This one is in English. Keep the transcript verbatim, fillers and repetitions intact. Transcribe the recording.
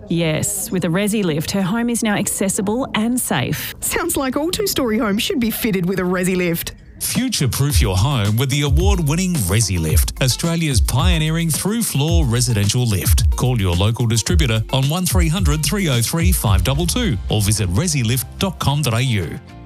Yes, with a Resi Lift, her home is now accessible and safe. Sounds like all two-storey homes should be fitted with a Resi Lift. Future-proof your home with the award-winning Resi Lift, Australia's pioneering through-floor residential lift. Call your local distributor on one three hundred, three oh three, five two two or visit resi lift dot com dot a u.